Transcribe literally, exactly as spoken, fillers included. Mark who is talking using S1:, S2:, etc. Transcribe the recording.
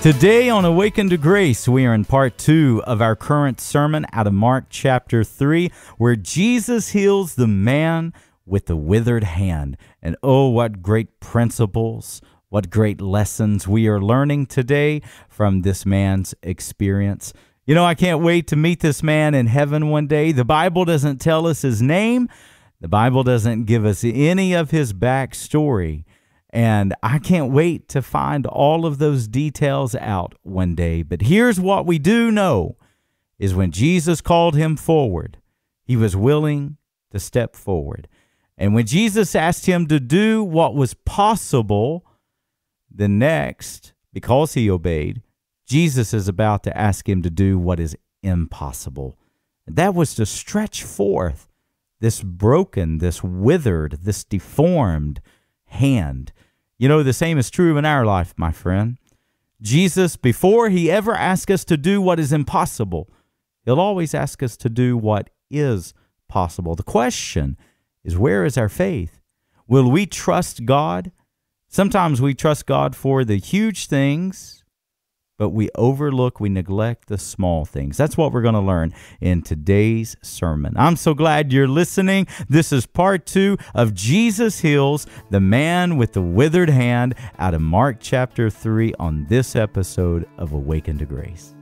S1: Today on Awaken to Grace, we are in part two of our current sermon out of Mark chapter three, where Jesus heals the man with the withered hand. And oh, what great principles, what great lessons we are learning today from this man's experience. You know, I can't wait to meet this man in heaven one day. The Bible doesn't tell us his name. The Bible doesn't give us any of his backstory. And I can't wait to find all of those details out one day. But here's what we do know, is when Jesus called him forward, he was willing to step forward. And when Jesus asked him to do what was possible, the next, because he obeyed, Jesus is about to ask him to do what is impossible. That was to stretch forth this broken, this withered, this deformed hand. You know, the same is true in our life, my friend. Jesus, before he ever asks us to do what is impossible, he'll always ask us to do what is possible. The question is, where is our faith? Will we trust God? Sometimes we trust God for the huge things, but we overlook, we neglect the small things. That's what we're going to learn in today's sermon. I'm so glad you're listening. This is part two of Jesus Heals the Man with the Withered Hand out of Mark chapter three on this episode of Awaken to Grace.